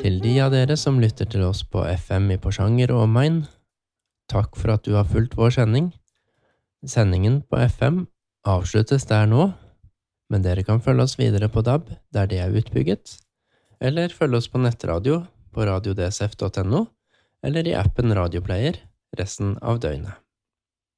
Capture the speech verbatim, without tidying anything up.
Til de av dere som lytter til oss på F M i Porsanger og omegn, takk for at du har fulgt vår sending. Sendingen på F M avsluttes der nå, men dere kan følge oss videre på D A B der det er utbygget, eller følge oss på nettradio på radio d s f punktum n o eller i appen Radioplayer resten av døgnet.